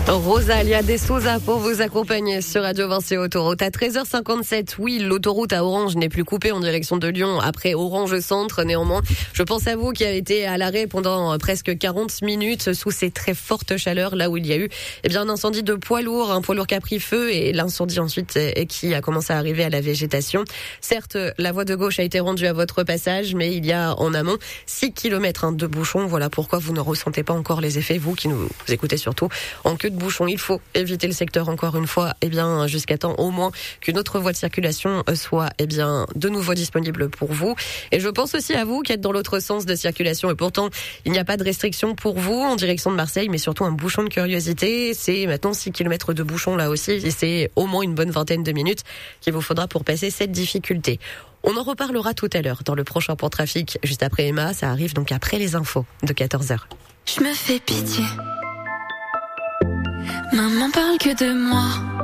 Rosalia de Souza pour vous accompagner sur Radio Vinci Autoroute à 13h57. Oui, l'autoroute à Orange n'est plus coupée en direction de Lyon après Orange Centre. Néanmoins, je pense à vous qui avez été à l'arrêt pendant presque 40 minutes sous ces très fortes chaleurs, là où il y a eu un incendie de poids lourd, un poids lourd qui a pris feu et l'incendie ensuite qui a commencé à arriver à la végétation. Certes, la voie de gauche a été rendue à votre passage, mais il y a en amont 6 km de bouchons. Voilà pourquoi vous ne ressentez pas encore les effets, vous qui nous écoutez surtout en queue de bouchon. Il faut éviter le secteur encore une fois, jusqu'à temps au moins qu'une autre voie de circulation soit de nouveau disponible pour vous. Et je pense aussi à vous qui êtes dans l'autre sens de circulation et pourtant il n'y a pas de restriction pour vous en direction de Marseille, mais surtout un bouchon de curiosité. C'est maintenant 6 km de bouchon là aussi et c'est au moins une bonne vingtaine de minutes qu'il vous faudra pour passer cette difficulté. On en reparlera tout à l'heure dans le prochain point trafic juste après Emma. Ça arrive donc après les infos de 14h. Je me fais pitié. Maman parle que de moi.